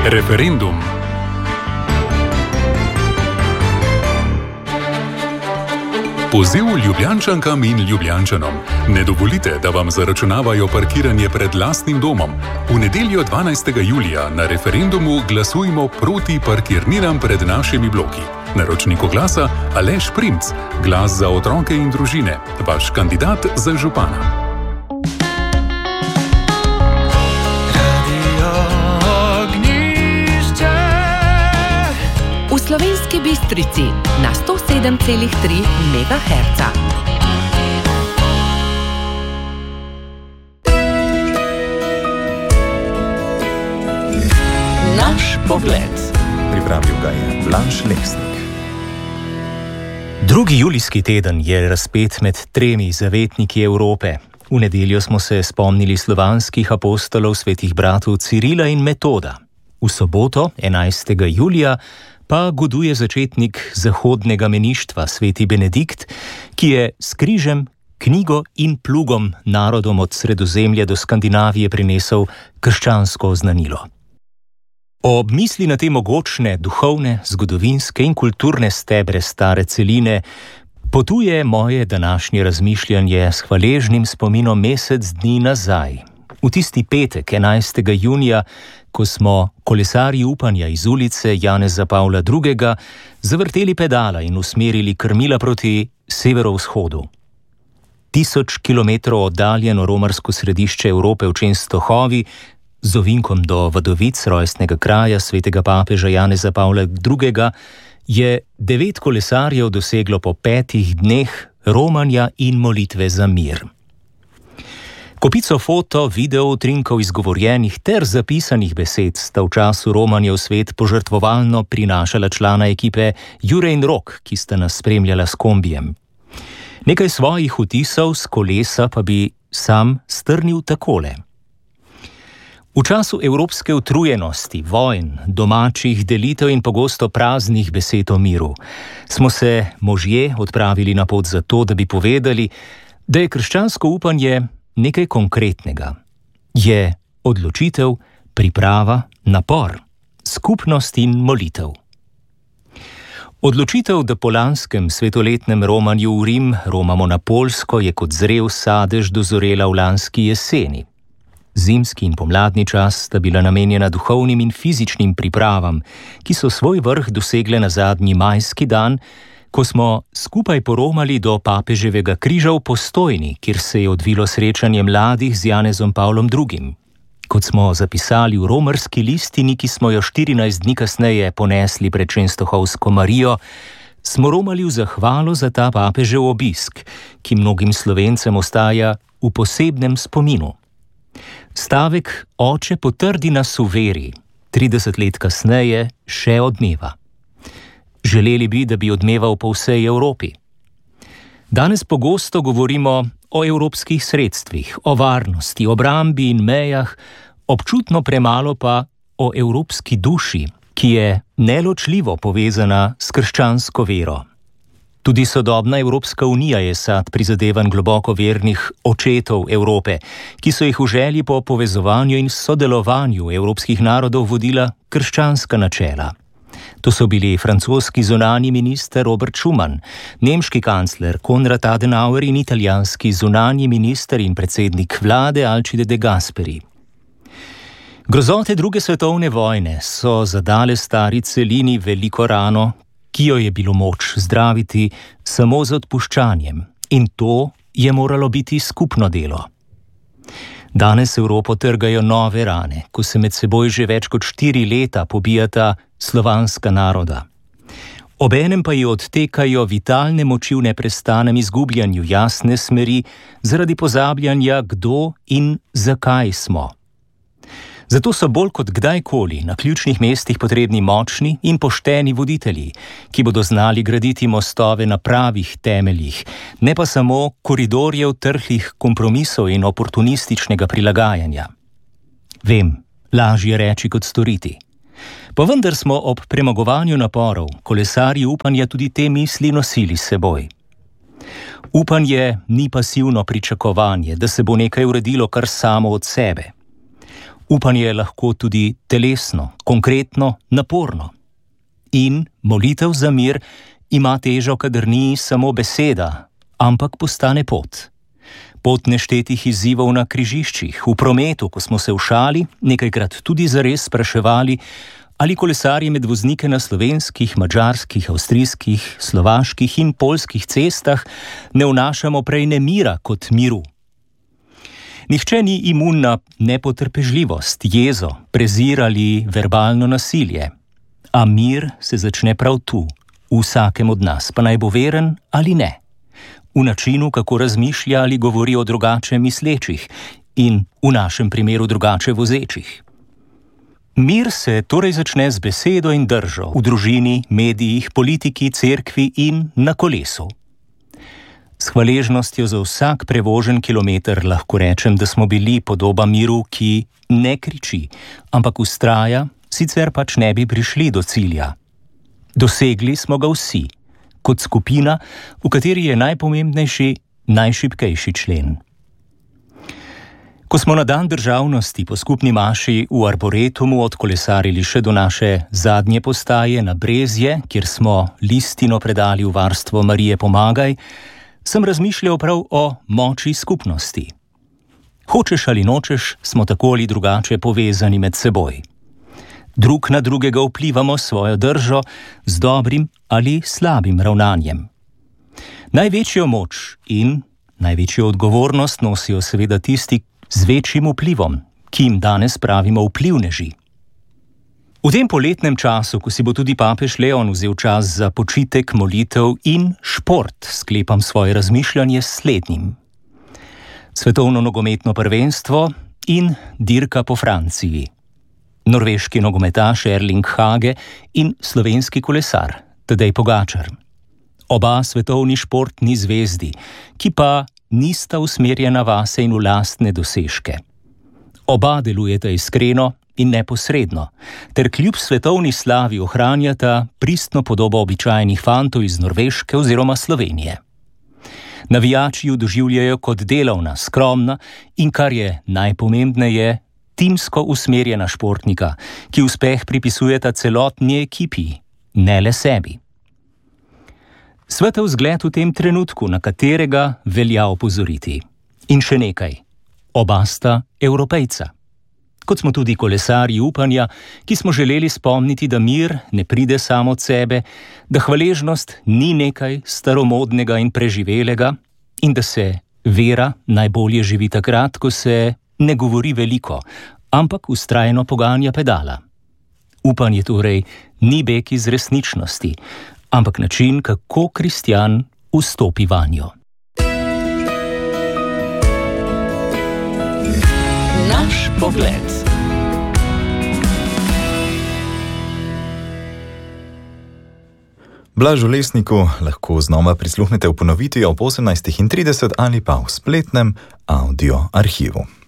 Referendum. Poziv Ljubljančankam in Ljubljančanom. Ne dovolite, da vam zaračunavajo parkiranje pred lastnim domom. V nedeljo 12. julija na referendumu glasujmo proti parkirninam pred našimi bloki. Naročnik oglasa Aleš Primc, Glas za otroke in družine, vaš kandidat za župana. V Slovenski Bistrici na 107,3 MHz. Naš pogled. Pripravil ga je Blaž Lesnik. 2. julijski teden je razpet med 3 zavetniki Evrope. V nedeljo smo se spomnili slovanskih apostolov svetih bratov Cirila in Metoda. V soboto, 11. julija, pa goduje začetnik zahodnega meništva, sveti Benedikt, ki je s križem, knjigo in plugom narodom od Sredozemlja do Skandinavije prinesel krščansko oznanilo. Ob misli na te mogočne, duhovne, zgodovinske in kulturne stebre stare celine potuje moje današnje razmišljanje s hvaležnim spominom mesec dni nazaj. V tisti petek, 11. junija, ko smo kolesarji upanja iz ulice Janeza Pavla II. Zavrteli pedala in usmerili krmila proti severovzhodu. 1000 kilometrov oddaljeno romarsko središče Evrope v Čenstohovi, z ovinkom do Vadovic, rojstnega kraja svetega papeža Janeza Pavla II., je 9 kolesarjev doseglo po 5 dneh romanja in molitve za mir. Kopico foto, video, utrinkov izgovorjenih ter zapisanih besed sta v času romanja v svet požrtvovalno prinašala člana ekipe Jure in Rok, ki sta nas spremljala s kombijem. Nekaj svojih vtisov s kolesa pa bi sam strnil takole. V času evropske utrujenosti, vojn, domačih delitev in pogosto praznih besed o miru smo se možje odpravili na pot za to, da bi povedali, da je krščansko upanje nekaj konkretnega. Je odločitev, priprava, napor, skupnost in molitev. Odločitev, da po lanskem svetoletnem romanju v Rim romamo na Poljsko, je kot zrel sadež dozorela v lanski jeseni. Zimski in pomladni čas sta bila namenjena duhovnim in fizičnim pripravam, ki so svoj vrh dosegle na zadnji majski dan, ko smo skupaj poromali do papeževega križa v Postojni, kjer se je odvilo srečanje mladih z Janezom Pavlom II. Kot smo zapisali v romarski listini, ki smo jo 14 dni kasneje ponesli pred Čenstohovsko Marijo, smo romali v zahvalo za ta papežev obisk, ki mnogim Slovencem ostaja v posebnem spominu. Stavek Oče potrdi nas v veri 30 let kasneje še odmeva. Želeli bi, da bi odmeval po vsej Evropi. Danes pogosto govorimo o evropskih sredstvih, o varnosti, obrambi in mejah, občutno premalo pa o evropski duši, ki je neločljivo povezana s krščansko vero. Tudi sodobna Evropska unija je sad prizadevanj globoko vernih očetov Evrope, ki so jih v želji po povezovanju in sodelovanju evropskih narodov vodila krščanska načela. To so bili francoski zunanji minister Robert Schuman, nemški kancler Konrad Adenauer in italijanski zunanji minister in predsednik vlade Alcide De Gasperi. Grozote 2. svetovne vojne so zadale stari celini veliko rano, ki jo je bilo moč zdraviti samo z odpuščanjem, in to je moralo biti skupno delo. Danes Evropo trgajo nove rane, ko se med seboj že več kot 4 leta pobijata slovanska naroda. Obenem pa ji odtekajo vitalne moči v neprestanem izgubljanju jasne smeri zaradi pozabljanja, kdo in zakaj smo. Zato so bolj kot kdajkoli na ključnih mestih potrebni močni in pošteni voditelji, ki bodo znali graditi mostove na pravih temeljih, ne pa samo koridorjev trhlih kompromisov in oportunističnega prilagajanja. Vem, lažje reči kot storiti. Pa vendar smo ob premagovanju naporov kolesarji upanja tudi te misli nosili s seboj. Upanje ni pasivno pričakovanje, da se bo nekaj uredilo kar samo od sebe. Upanje je lahko tudi telesno, konkretno, naporno. In molitev za mir ima težo, kadar ni samo beseda, ampak postane pot. Pot neštetih izzivov na križiščih, v prometu, ko smo se v šali nekajkrat tudi zares spraševali, ali kolesarji med voznike na slovenskih, madžarskih, avstrijskih, slovaških in poljskih cestah ne vnašamo prej nemira kot miru. Nihče ni imun na nepotrpežljivost, jezo, prezir ali verbalno nasilje. A mir se začne prav tu, v vsakem od nas, pa naj bo veren ali ne. V načinu, kako razmišlja ali govori o drugače mislečih in v našem primeru drugače vozečih. Mir se torej začne z besedo in držo v družini, medijih, politiki, cerkvi in na kolesu. S hvaležnostjo za vsak prevožen kilometer lahko rečem, da smo bili podoba miru, ki ne kriči, ampak vztraja, sicer pač ne bi prišli do cilja. Dosegli smo ga vsi, kot skupina, v kateri je najpomembnejši, najšibkejši člen. Ko smo na dan državnosti po skupni maši v Arboretumu odkolesarili še do naše zadnje postaje na Brezje, kjer smo listino predali v varstvo Marije Pomagaj, sem razmišljal prav o moči skupnosti. Hočeš ali nočeš, smo tako ali drugače povezani med seboj. Drug na drugega vplivamo s svojo držo, z dobrim ali slabim ravnanjem. Največjo moč in največjo odgovornost nosijo seveda tisti z večjim vplivom, ki jim danes pravimo vplivneži. V tem poletnem času, ko si bo tudi papež Leon vzel čas za počitek, molitev in šport, sklepam svoje razmišljanje s slednjim. Svetovno nogometno prvenstvo in dirka po Franciji. Norveški nogometaš Erling Hage in slovenski kolesar Tadej Pogačar. Oba svetovni športni zvezdi, ki pa nista usmerjena vase in v lastne dosežke. Oba delujeta iskreno in neposredno, ter kljub svetovni slavi ohranjata pristno podobo običajnih fantov iz Norveške oziroma Slovenije. Navijači ju doživljajo kot delavna, skromna in, kar je najpomembneje, timsko usmerjena športnika, ki uspeh pripisujeta celotni ekipi, ne le sebi. Svetel vzgled v tem trenutku, na katerega velja opozoriti. In še nekaj, oba sta Evropejca. Kot smo tudi kolesarji upanja, ki smo želeli spomniti, da mir ne pride samo od sebe, da hvaležnost ni nekaj staromodnega in preživelega in da se vera najbolje živi takrat, ko se ne govori veliko, ampak vztrajno poganja pedala. Upanje torej ni beg iz resničnosti, ampak način, kako kristjan vstopi vanjo. Naš pogled. Blažu Lesniku lahko znova prisluhnete v ponovitvi ob 18:30 ali pa v spletnem audio arhivu.